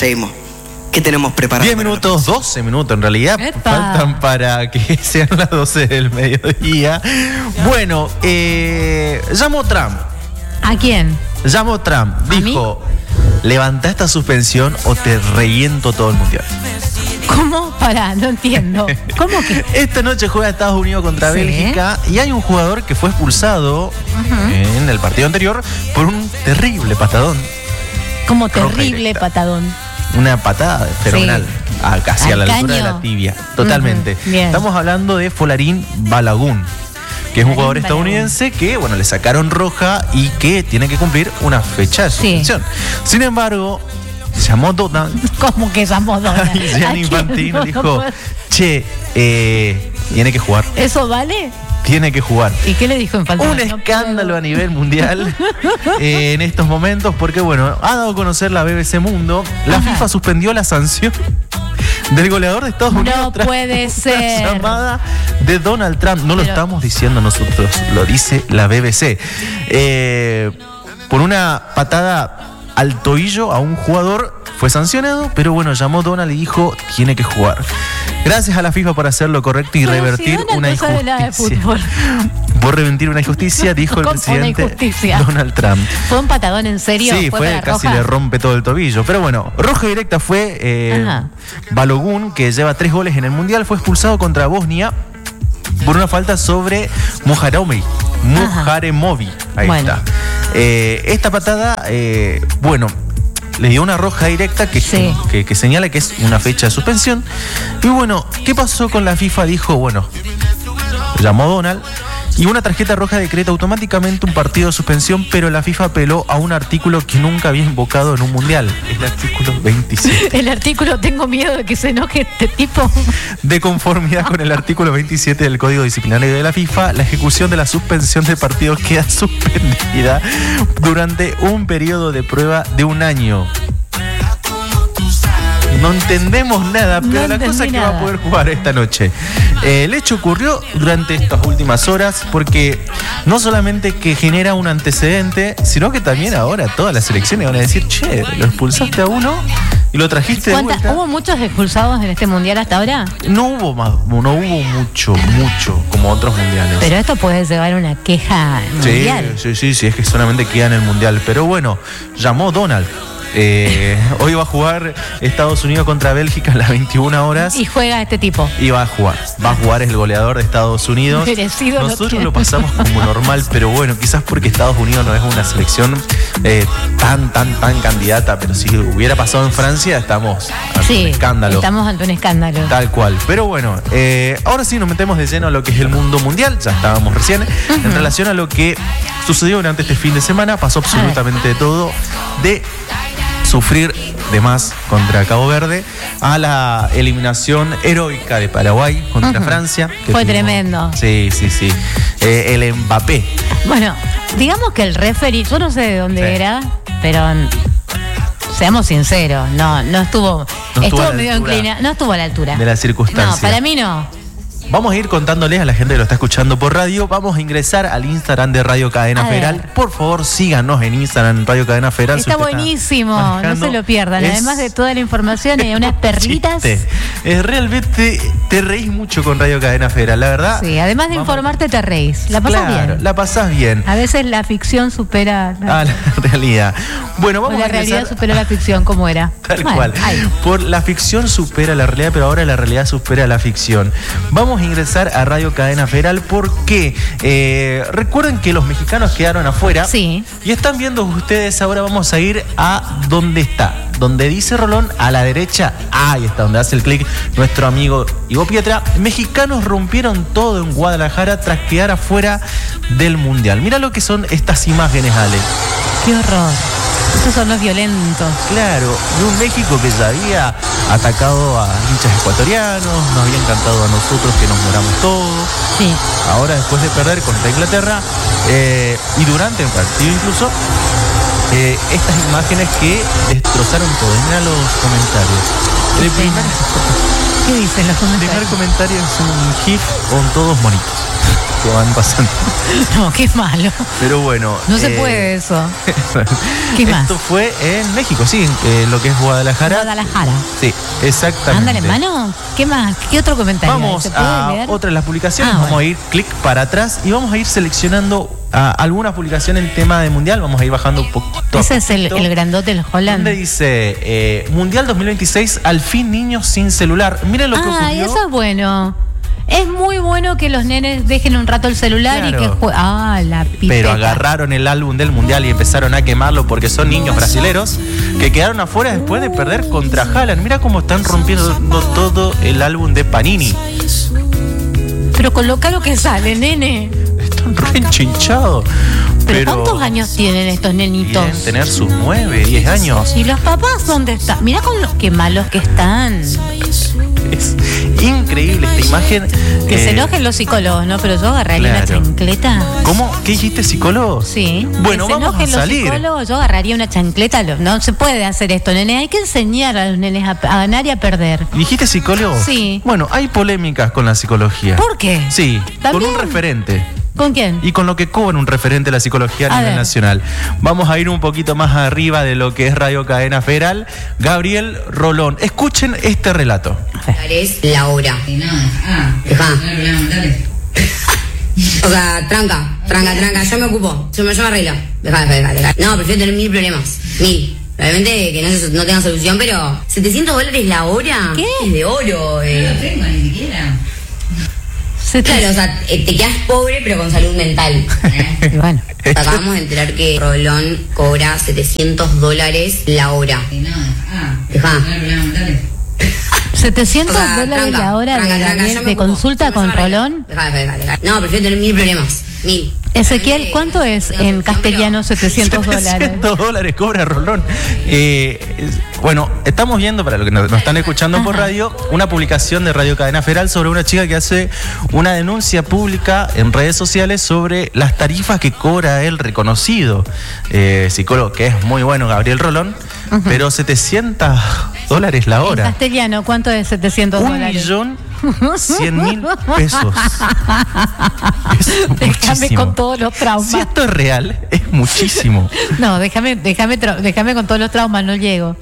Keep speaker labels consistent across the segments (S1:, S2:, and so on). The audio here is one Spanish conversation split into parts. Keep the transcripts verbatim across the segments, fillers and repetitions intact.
S1: seguimos. ¿Qué tenemos preparado?
S2: diez minutos, doce minutos en realidad.
S3: ¡Epa!
S2: Faltan para que sean las doce del mediodía. Bueno, eh, llamó Trump.
S3: ¿A quién?
S2: Llamó Trump. Dijo, levantá esta suspensión o te reviento todo el mundial.
S3: ¿Cómo? Pará, no entiendo. ¿Cómo que?
S2: Esta noche juega Estados Unidos contra
S3: Sí.
S2: Bélgica y hay un jugador que fue expulsado uh-huh. en el partido anterior por un terrible patadón.
S3: Como terrible patadón.
S2: Una patada fenomenal, sí. a, casi Al a la caño. altura de la tibia. Totalmente. Uh-huh. Estamos hablando de Folarin Balogun, que es un jugador estadounidense que, bueno, le sacaron roja y que tiene que cumplir una fecha de suspensión. Sí. Sin embargo, llamó Donald.
S3: ¿Cómo que llamó Donald?
S2: Y Gianni Infantino no, dijo, no che, eh, tiene que jugar.
S3: ¿Eso vale?
S2: Tiene que jugar.
S3: ¿Y qué le dijo Infantino?
S2: Un no escándalo puedo. a nivel mundial eh, en estos momentos porque, bueno, ha dado a conocer la B B C Mundo, la Ajá. FIFA suspendió la sanción del goleador de Estados Unidos.
S3: No puede ser.
S2: La llamada de Donald Trump. No Pero... lo estamos diciendo nosotros, lo dice la B B C. Eh, por una patada al tobillo a un jugador fue sancionado, pero bueno, llamó Donald y dijo, tiene que jugar. Gracias a la FIFA por hacer lo correcto y pero revertir si una injusticia. Por revertir una injusticia, dijo el presidente Donald Trump.
S3: ¿Fue un patadón en serio?
S2: Sí, fue, fue casi roja? Le rompe todo el tobillo. Pero bueno, roja directa fue eh, Balogun, que lleva tres goles en el Mundial, fue expulsado contra Bosnia por una falta sobre Muharemovi. Muharemovi. Ahí bueno. está. Eh, esta patada, eh, bueno, le dio una roja directa que, sí. que, que señala que es una fecha de suspensión. Y bueno, ¿qué pasó con la FIFA? Dijo, bueno, llamó Donald y una tarjeta roja decreta automáticamente un partido de suspensión, pero la FIFA apeló a un artículo que nunca había invocado en un mundial. Es el artículo veintisiete.
S3: El artículo, tengo miedo de que se enoje este tipo.
S2: De conformidad con el artículo veintisiete del Código Disciplinario de la FIFA, la ejecución de la suspensión de partidos queda suspendida durante un periodo de prueba de un año. No entendemos nada, pero no la cosa es que va a poder jugar esta noche. Eh, el hecho ocurrió durante estas últimas horas porque no solamente que genera un antecedente, sino que también ahora todas las selecciones van a decir, che, lo expulsaste a uno y lo trajiste de vuelta.
S3: ¿Hubo muchos expulsados en este mundial hasta ahora?
S2: No hubo más, no hubo mucho, mucho como otros mundiales.
S3: Pero esto puede llevar una queja mundial.
S2: Sí, sí, sí, sí, es que solamente queda en el mundial. Pero bueno, llamó Donald. Eh, hoy va a jugar Estados Unidos contra Bélgica a las veintiuna horas.
S3: Y juega este tipo.
S2: Y va a jugar. Va a jugar, es el goleador de Estados Unidos.
S3: Merecido.
S2: Nosotros lo, lo pasamos como normal, pero bueno, quizás porque Estados Unidos no es una selección eh, tan, tan, tan candidata. Pero si hubiera pasado en Francia, estamos ante
S3: sí,
S2: un escándalo.
S3: Estamos ante un escándalo.
S2: Tal cual. Pero bueno, eh, ahora sí nos metemos de lleno a lo que es el mundo mundial. Ya estábamos recién. Uh-huh. En relación a lo que sucedió durante este fin de semana, pasó absolutamente de todo. De sufrir de más contra Cabo Verde a la eliminación heroica de Paraguay contra uh-huh. Francia.
S3: Que Fue tuvimos, tremendo.
S2: Sí, sí, sí. Eh, el Mbappé.
S3: Bueno, digamos que el referee, yo no sé de dónde sí. era, pero seamos sinceros, no, no estuvo, no estuvo, estuvo medio inclinado, no estuvo a la altura.
S2: De las circunstancias.
S3: No, para mí no.
S2: Vamos a ir contándoles a la gente que lo está escuchando por radio. Vamos a ingresar al Instagram de Radio Cadena Federal. Por favor, síganos en Instagram, Radio Cadena Federal.
S3: Está si buenísimo, está no se lo pierdan. Es, Además de toda la información y unas perlitas.
S2: Es realmente te reís mucho con Radio Cadena Federal, la verdad.
S3: Sí, además de informarte te reís. La pasás
S2: claro,
S3: bien.
S2: La pasás bien.
S3: A veces la ficción supera
S2: la, ah, la realidad. Bueno, vamos
S3: o la
S2: a ingresar...
S3: realidad supera la ficción, como era.
S2: Tal bueno, cual. Ay. Por la ficción supera la realidad, pero ahora la realidad supera la ficción. Vamos a ingresar a Radio Cadena Federal porque eh, recuerden que los mexicanos quedaron afuera.
S3: Sí.
S2: Y están viendo ustedes, ahora vamos a ir a donde está, donde dice Rolón, a la derecha, ahí está, donde hace el clic nuestro amigo Ivo Pietra. Mexicanos rompieron todo en Guadalajara tras quedar afuera del Mundial. Mira lo que son estas imágenes, Ale.
S3: Qué horror. Estos son los violentos.
S2: Claro, de un México que ya había atacado a hinchas ecuatorianos, nos había encantado a nosotros que nos moramos todos.
S3: Sí.
S2: Ahora, después de perder contra Inglaterra, eh, y durante el partido incluso, eh, estas imágenes que destrozaron todo. Mira los comentarios.
S3: ¿Qué, primer,
S2: ¿Qué
S3: dicen los comentarios?
S2: El primer comentario es un gif con todos monitos. que van pasando.
S3: No, qué malo.
S2: Pero bueno.
S3: No se
S2: eh,
S3: puede eso. ¿Qué más?
S2: Esto fue en México, sí, eh, lo que es Guadalajara.
S3: Guadalajara.
S2: Sí, exactamente.
S3: Ándale, mano. ¿Qué más? ¿Qué otro comentario?
S2: Vamos
S3: ¿Se puede
S2: a
S3: leer?
S2: otra de las publicaciones,
S3: Ah,
S2: vamos
S3: bueno.
S2: a ir clic para atrás y vamos a ir seleccionando a alguna publicación en tema de mundial, vamos a ir bajando un poquito.
S3: Ese es el, el grandote, el Holland.
S2: Donde dice, eh, Mundial dos mil veintiséis, al fin niños sin celular. Miren lo que
S3: Ah,
S2: ocurrió.
S3: eso es bueno. Es muy bueno que los nenes dejen un rato el celular
S2: Claro.
S3: y que jueguen. Ah, la pipeta.
S2: Pero agarraron el álbum del mundial y empezaron a quemarlo porque son niños brasileros que quedaron afuera después de perder contra Haaland. Mira cómo están rompiendo todo el álbum de Panini.
S3: Pero con lo caro que sale, nene.
S2: Están re enchinchados.
S3: ¿Pero,
S2: Pero
S3: cuántos años tienen estos nenitos?
S2: deben tener sus nueve, diez años.
S3: ¿Y los papás dónde están? Mirá con lo que malos que están.
S2: Es increíble esta imagen.
S3: Que se
S2: Eh,
S3: enojen los psicólogos, ¿no? Pero yo agarraría una
S2: claro.
S3: chancleta.
S2: ¿Cómo? ¿Qué dijiste, psicólogo?
S3: Sí.
S2: Bueno,
S3: que se
S2: vamos a
S3: enojen los
S2: salir.
S3: psicólogos, yo agarraría una chancleta. Lo- No se puede hacer esto, nene. Hay que enseñar a los nenes a, a ganar y a perder.
S2: ¿Dijiste psicólogo?
S3: Sí.
S2: Bueno, hay polémicas con la psicología.
S3: ¿Por qué?
S2: Sí, con
S3: ¿También?
S2: un referente.
S3: ¿Con quién?
S2: Y con lo que cobra un referente de la psicología a,
S3: A
S2: nivel
S3: ver.
S2: nacional. Vamos a ir un poquito más arriba de lo que es Radio Cadena Federal. Gabriel Rolón. Escuchen este relato.
S4: Es la hora. Dejá. O sea, tranca, tranca, tranca, yo me ocupo, yo me, yo me arreglo. Dejá, dejá, dejá, dejá. No, prefiero tener mil problemas, mil. Realmente que no, se- no tenga solución, pero setecientos dólares la hora.
S3: ¿Qué?
S4: Es de oro. Eh.
S5: No tengo ni siquiera.
S3: Se te-
S4: Claro, o sea, eh, te quedas pobre pero con salud mental.
S3: Y bueno.
S4: Acabamos de enterar que Rolón cobra setecientos dólares la hora.
S5: Y no, ah,
S4: Dejá.
S5: no hay problema mentales.
S3: setecientos
S4: O sea,
S3: dólares
S4: tranca,
S3: la hora
S4: tranca,
S3: de,
S4: tranca,
S3: Gabriel-
S4: yo me
S3: de
S4: ocupo,
S3: consulta
S4: yo me
S3: con
S4: arreglo.
S3: Rolón.
S4: Dejá, dejá, dejá. No, prefiero tener mil problemas, mil.
S3: Ezequiel, ¿cuánto es en castellano setecientos dólares?
S2: setecientos dólares cobra Rolón. Eh, es- bueno, estamos viendo, para los que nos, nos están escuchando por
S3: Ajá.
S2: radio, una publicación de Radio Cadena Federal sobre una chica que hace una denuncia pública en redes sociales sobre las tarifas que cobra el reconocido eh, psicólogo, que es muy bueno, Gabriel Rolón, pero setecientos dólares la
S3: En
S2: hora.
S3: castellano, ¿cuánto es setecientos
S2: Un
S3: dólares?
S2: millón cien mil pesos. Es
S3: Déjame
S2: muchísimo.
S3: con todos los traumas.
S2: Si esto es real, es muchísimo.
S3: No, déjame, déjame, tra- déjame con todos los traumas, no llego.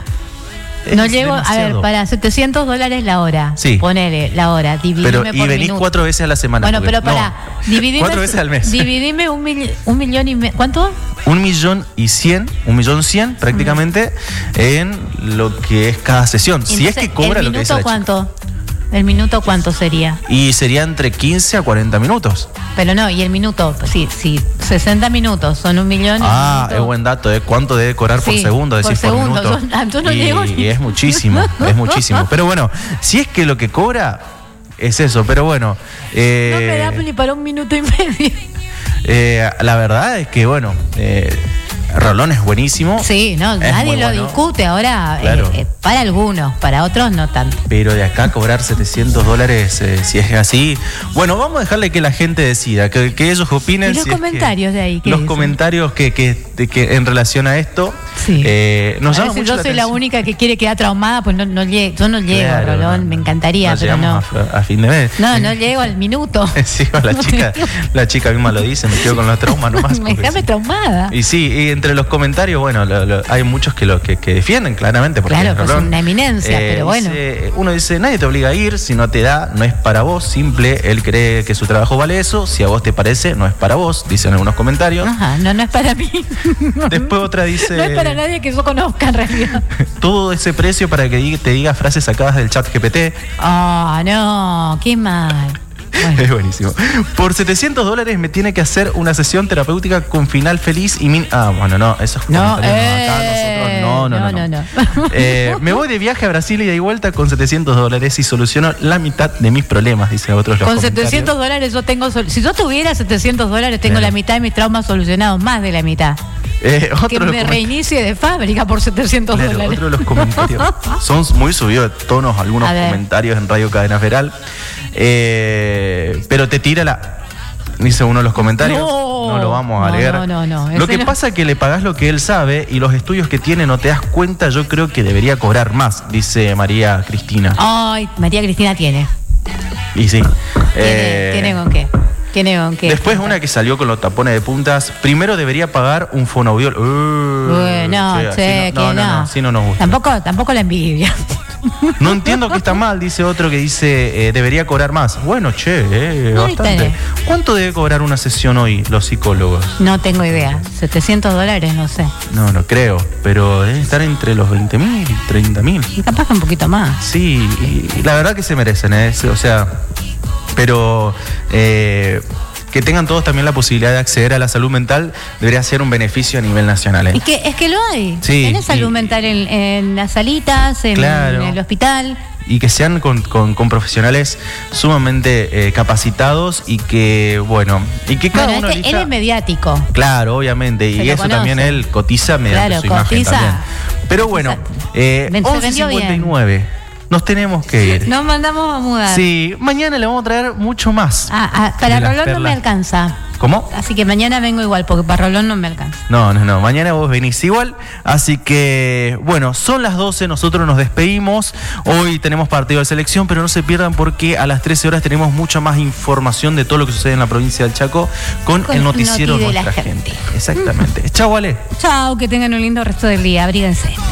S3: No
S2: Es
S3: llego, a ver,
S2: demasiado.
S3: para setecientos dólares la hora.
S2: Sí.
S3: Ponele la hora, dividime
S2: Pero,
S3: por
S2: y venís
S3: minuto.
S2: cuatro veces a la semana.
S3: Bueno,
S2: porque-
S3: pero para,
S2: no,
S3: dividime.
S2: cuatro veces al mes.
S3: Dividime un, mill- un millón y me- ¿cuánto?
S2: Un millón y cien, un millón cien prácticamente en lo que es cada sesión. Si es
S3: Entonces,
S2: que cobra
S3: ¿el
S2: lo que dice
S3: minuto
S2: la chica.
S3: cuánto? ¿El minuto cuánto sería?
S2: Y sería entre quince a cuarenta minutos.
S3: Pero no, y el minuto, sí, sí, sesenta minutos, son un millón. y
S2: Ah,
S3: un
S2: es
S3: minuto-
S2: buen dato, ¿eh? ¿Cuánto debe cobrar por
S3: Sí,
S2: segundo?
S3: por
S2: Decís por,
S3: segundo.
S2: minuto.
S3: Yo- yo no
S2: y,
S3: llego ni-
S2: y es muchísimo, es muchísimo. Pero bueno, si es que lo que cobra es eso, pero bueno. eh,
S3: No me da ni para un minuto y medio.
S2: eh, la verdad es que, bueno, eh, Rolón es buenísimo.
S3: Sí, no,
S2: Es
S3: nadie
S2: muy
S3: lo
S2: bueno.
S3: discute ahora. eh,
S2: Claro.
S3: eh, para algunos, para otros no tanto.
S2: Pero de acá a cobrar setecientos dólares, eh, si es así. Bueno, vamos a dejarle que la gente decida, que, que ellos opinen.
S3: ¿Y los
S2: si es que-
S3: comentarios de ahí, qué
S2: Los
S3: dicen?
S2: comentarios que, que, de que en relación a esto.
S3: Sí.
S2: eh, nos
S3: a
S2: llama
S3: veces
S2: mucho
S3: yo
S2: la
S3: soy la
S2: atención.
S3: única que quiere quedar traumada, pues no, no llego, yo no llego,
S2: Claro,
S3: Rolón,
S2: no,
S3: me encantaría,
S2: no
S3: pero no.
S2: llegamos a, a fin de mes.
S3: No, no llego al minuto.
S2: Sí, la chica, la chica misma lo dice, me quedo con los traumas nomás.
S3: Me
S2: porque
S3: déjame
S2: sí.
S3: traumada.
S2: Y sí, y entre los comentarios, bueno, lo- lo- hay muchos que lo que, que defienden claramente. Porque
S3: Claro, pues
S2: Rolón,
S3: es una eminencia, pero bueno.
S2: dice- uno dice, nadie te obliga a ir, si no te da, no es para vos, simple, él cree que su trabajo vale eso, si a vos te parece, no es para vos, dicen algunos comentarios.
S3: Ajá, no, no es para mí.
S2: Después otra dice,
S3: No es para nadie que yo conozca en realidad.
S2: todo ese precio para que diga- te diga frases sacadas del chat G P T.
S3: Ah, no, qué mal. Bueno.
S2: Es buenísimo. Por setecientos dólares me tiene que hacer una sesión terapéutica con final feliz y min... Ah, bueno, no, esos
S3: No,
S2: comentarios no, acá
S3: eh,
S2: nosotros no, no, no.
S3: no,
S2: no.
S3: no, no.
S2: Eh, me voy de viaje a Brasil y de vuelta con setecientos dólares y soluciono la mitad de mis problemas, dice otros los
S3: Con
S2: comentarios.
S3: setecientos dólares yo tengo... sol- Si yo tuviera setecientos dólares, tengo
S2: Claro.
S3: la mitad de mis traumas solucionados, más de la mitad.
S2: Eh, otro
S3: Que
S2: de los
S3: me
S2: coment-
S3: reinicie de fábrica por setecientos
S2: Claro,
S3: dólares.
S2: otro de los comentarios. Son muy subidos de tonos algunos
S3: A ver.
S2: comentarios en Radio Cadena Federal. Eh, pero te tira la. Dice uno de los comentarios.
S3: No.
S2: lo vamos a
S3: No,
S2: leer.
S3: no, no, no,
S2: Lo
S3: ese
S2: que
S3: no.
S2: pasa es que le pagás lo que él sabe y los estudios que tiene no te das cuenta. Yo creo que debería cobrar más, dice María Cristina.
S3: Ay, María Cristina tiene.
S2: Y sí.
S3: Tiene,
S2: Eh,
S3: tiene con qué. Tiene con qué.
S2: Después una que salió con los tapones de puntas. Primero debería pagar un fonoaudiólogo. Uh,
S3: bueno,
S2: che,
S3: che,
S2: así no, no,
S3: que no.
S2: no, no, así no nos gusta.
S3: Tampoco, tampoco la envidia.
S2: No entiendo que está mal, dice otro que dice eh, debería cobrar más. Bueno, che, eh,
S3: No,
S2: bastante.
S3: tenés.
S2: ¿Cuánto debe cobrar una sesión hoy los psicólogos?
S3: No tengo idea. setecientos dólares, no sé.
S2: No, no creo, pero deben estar entre los veinte mil y treinta mil.
S3: Y capaz que un poquito más.
S2: Sí, y, y la verdad que se merecen, ¿eh? O sea, pero eh, que tengan todos también la posibilidad de acceder a la salud mental debería ser un beneficio a nivel nacional, ¿eh?
S3: Y que, es que lo hay.
S2: Sí,
S3: Tenés salud
S2: y-
S3: mental en, en las salitas, en,
S2: Claro.
S3: en el hospital.
S2: Y que sean con, con- con profesionales sumamente eh, capacitados y que, bueno, y que cada
S3: Bueno,
S2: uno
S3: este, él
S2: elija-
S3: es mediático.
S2: Claro, obviamente,
S3: Se
S2: y
S3: lo
S2: eso
S3: conoce.
S2: también él cotiza mediante
S3: Claro,
S2: su imagen
S3: cotiza.
S2: también. Pero bueno, eh,
S3: Se
S2: once
S3: vendió bien.
S2: cincuenta y nueve, nos tenemos que ir.
S3: Nos mandamos a mudar.
S2: Sí, mañana le vamos a traer mucho más.
S3: Ah, ah, para
S2: de las
S3: Rolón no me
S2: perlas.
S3: alcanza.
S2: ¿Cómo?
S3: Así que mañana vengo igual, porque para Rolón no me alcanza.
S2: No, no, no, mañana vos venís igual, así que bueno, son las doce, nosotros nos despedimos, hoy tenemos partido de selección, pero no se pierdan porque a las trece horas tenemos mucha más información de todo lo que sucede en la provincia del Chaco con,
S3: Con
S2: el noticiero
S3: Noti de la
S2: Nuestra
S3: Gente.
S2: Gente. Exactamente. Chau, Ale.
S3: Chao, que tengan un lindo resto del día. Abríguense.